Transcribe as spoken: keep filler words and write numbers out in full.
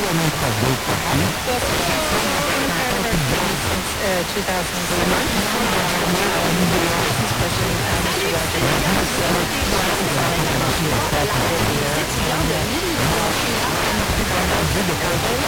Well, first of all, we had heard from you since uh, two thousand seven. Um, this question, uh, mister Roger Bacon, so since I am a here. And, uh,